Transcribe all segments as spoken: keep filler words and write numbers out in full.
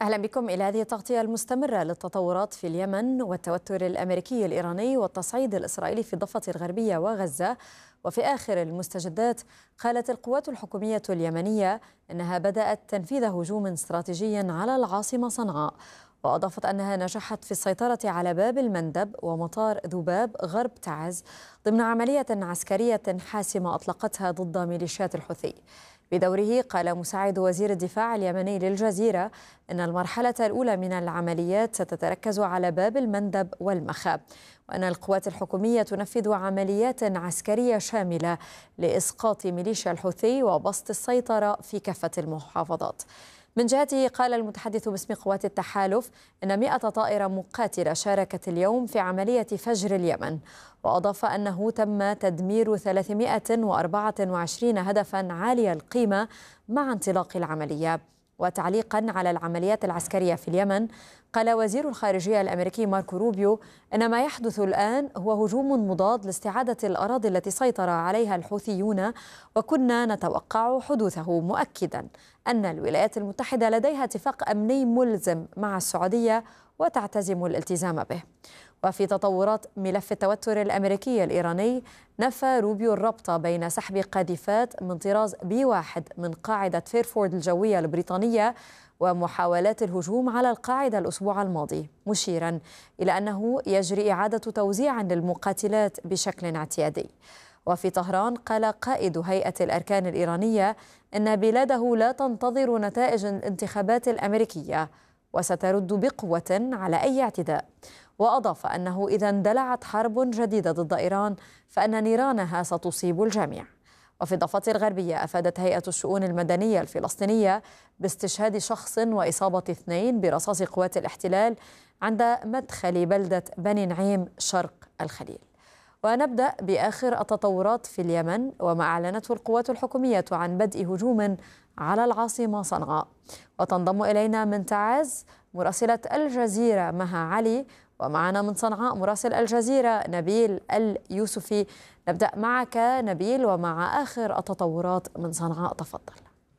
أهلا بكم إلى هذه التغطية المستمرة للتطورات في اليمن والتوتر الأمريكي الإيراني والتصعيد الإسرائيلي في الضفة الغربية وغزة. وفي آخر المستجدات قالت القوات الحكومية اليمنية أنها بدأت تنفيذ هجوم استراتيجي على العاصمة صنعاء، وأضافت أنها نجحت في السيطرة على باب المندب ومطار ذباب غرب تعز ضمن عملية عسكرية حاسمة أطلقتها ضد ميليشيات الحوثي. بدوره قال مساعد وزير الدفاع اليمني للجزيرة أن المرحلة الأولى من العمليات ستتركز على باب المندب والمخاب، وأن القوات الحكومية تنفذ عمليات عسكرية شاملة لإسقاط ميليشيا الحوثي وبسط السيطرة في كافة المحافظات. من جهته قال المتحدث باسم قوات التحالف أن مئة طائرة مقاتلة شاركت اليوم في عملية فجر اليمن، وأضاف أنه تم تدمير ثلاثمئة وأربعة وعشرين هدفا عالي القيمة مع انطلاق العملية. وتعليقا على العمليات العسكرية في اليمن قال وزير الخارجية الأمريكي ماركو روبيو أن ما يحدث الآن هو هجوم مضاد لاستعادة الأراضي التي سيطر عليها الحوثيون، وكنا نتوقع حدوثه، مؤكدا أن الولايات المتحدة لديها اتفاق أمني ملزم مع السعودية وتعتزم الالتزام به. وفي تطورات ملف التوتر الأمريكي الإيراني، نفى روبيو الربط بين سحب قاذفات من طراز بي واحد من قاعدة فيرفورد الجوية البريطانية ومحاولات الهجوم على القاعدة الأسبوع الماضي، مشيرا إلى أنه يجري إعادة توزيع للمقاتلات بشكل اعتيادي. وفي طهران قال قائد هيئة الأركان الإيرانية أن بلاده لا تنتظر نتائج الانتخابات الأمريكية وسترد بقوة على أي اعتداء. وأضاف أنه إذا اندلعت حرب جديدة ضد إيران فإن نيرانها ستصيب الجميع. وفي الضفة الغربية أفادت هيئة الشؤون المدنية الفلسطينية باستشهاد شخص وإصابة اثنين برصاص قوات الاحتلال عند مدخل بلدة بني نعيم شرق الخليل. ونبدأ بآخر التطورات في اليمن، وما أعلنته القوات الحكومية عن بدء هجوم على العاصمة صنعاء. وتنضم إلينا من تعز مراسلة الجزيرة مها علي، ومعنا من صنعاء مراسل الجزيرة نبيل اليوسفي. نبدأ معك نبيل ومع آخر التطورات من صنعاء، تفضل.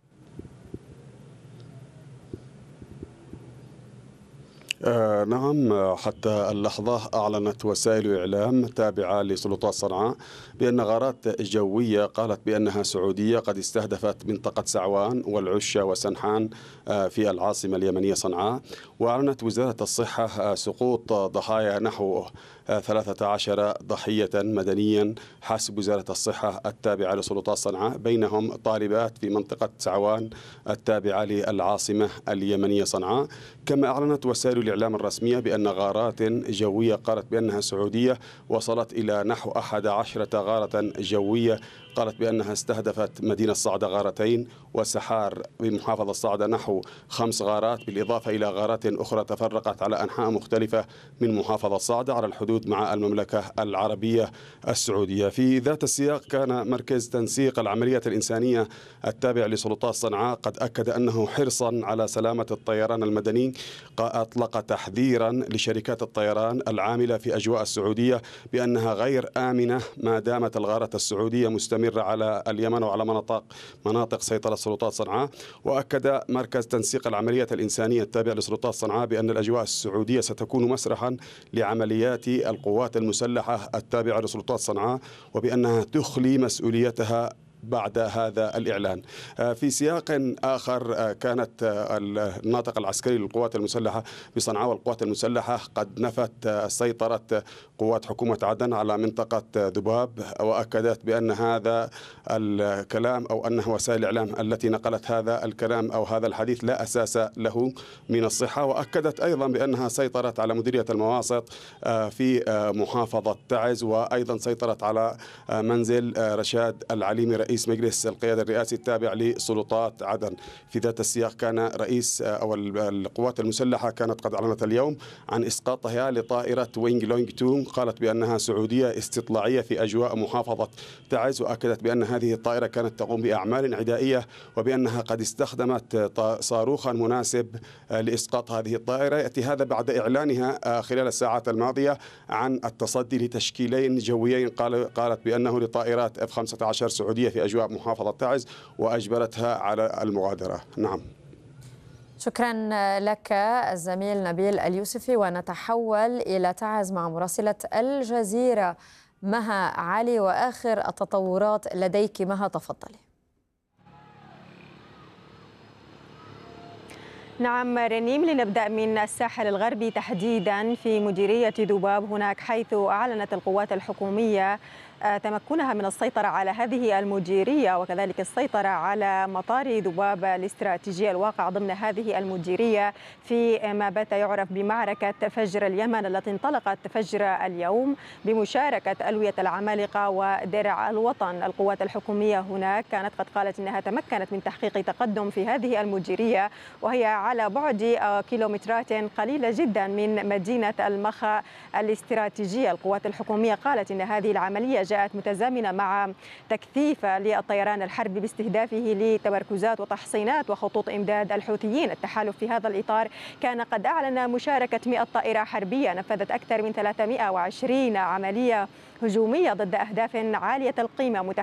آه نعم، حتى اللحظة أعلنت وسائل إعلام تابعة لسلطات صنعاء بأن غارات جوية قالت بأنها سعودية قد استهدفت منطقة سعوان والعشة وسنحان آه في العاصمة اليمنية صنعاء. وأعلنت وزارة الصحة آه سقوط ضحايا نحو ثلاثة عشر ضحية مدنيا حسب وزارة الصحة التابعة لسلطات صنعاء، بينهم طالبات في منطقة سعوان التابعة للعاصمة اليمنية صنعاء. كما أعلنت وسائل الإعلام الرسمية بأن غارات جوية قالت بأنها سعودية وصلت إلى نحو أحد عشرة غارة جوية قالت بأنها استهدفت مدينة صعدة غارتين، وسحار بمحافظة صعدة نحو خمس غارات، بالإضافة إلى غارات أخرى تفرقت على أنحاء مختلفة من محافظة صعدة على الحدود مع المملكة العربية السعودية. في ذات السياق كان مركز تنسيق العمليات الإنسانية التابع لسلطات صنعاء قد أكد أنه حرصا على سلامة الطيران المدني أطلق تحذيرا لشركات الطيران العاملة في أجواء السعودية بأنها غير آمنة ما دامت الغارات السعودية مستمرة على اليمن وعلى مناطق مناطق سيطرة سلطات صنعاء. وأكد مركز تنسيق العمليات الإنسانية التابع لسلطات صنعاء بأن الأجواء السعودية ستكون مسرحا لعمليات القوات المسلحة التابعة لسلطات صنعاء، وبأنها تخلي مسؤوليتها بعد هذا الإعلان. في سياق آخر كانت الناطق العسكري للقوات المسلحة بصنعاء والقوات المسلحة قد نفت سيطرة قوات حكومة عدن على منطقة ذباب، وأكدت بأن هذا الكلام أو أن وسائل الإعلام التي نقلت هذا الكلام أو هذا الحديث لا أساس له من الصحة. وأكدت أيضا بأنها سيطرت على مديرية المواسط في محافظة تعز، وأيضا سيطرت على منزل رشاد العليمي رئيس مجلس القيادة الرئاسي التابع لسلطات عدن. في ذات السياق كان رئيس أو القوات المسلحة كانت قد أعلنت اليوم عن إسقاطها لطائرة وينغ لونغ تو قالت بأنها سعودية استطلاعية في أجواء محافظة تعز، وأكدت بأن هذه الطائرة كانت تقوم بأعمال عدائية وبأنها قد استخدمت صاروخا مناسب لإسقاط هذه الطائرة. يأتي هذا بعد إعلانها خلال الساعات الماضية عن التصدي لتشكيلين جويين قالت بأنه لطائرات إف خمسة عشر سعودية في أجواء محافظة تعز، وأجبرتها على المغادرة. نعم. شكرا لك الزميل نبيل اليوسفي. ونتحول إلى تعز مع مراسلة الجزيرة مها علي وآخر التطورات لديك. مها، تفضلي. نعم رنيم، لنبدأ من الساحل الغربي تحديدا في مديرية ذباب هناك، حيث أعلنت القوات الحكومية تمكنها من السيطرة على هذه المديرية وكذلك السيطرة على مطار ذباب الاستراتيجي الواقع ضمن هذه المديرية في ما بات يعرف بمعركة فجر اليمن التي انطلقت فجر اليوم بمشاركة ألوية العمالقة ودرع الوطن. القوات الحكومية هناك كانت قد قالت أنها تمكنت من تحقيق تقدم في هذه المديرية، وهي على بعد كيلومترات قليلة جدا من مدينة المخا الاستراتيجية. القوات الحكومية قالت أن هذه العملية جاءت متزامنة مع تكثيف للطيران الحربي باستهدافه لتمركزات وتحصينات وخطوط إمداد الحوثيين. التحالف في هذا الإطار كان قد أعلن مشاركة مئة طائرة حربية نفذت أكثر من ثلاثمئة وعشرين عملية هجومية ضد أهداف عالية القيمة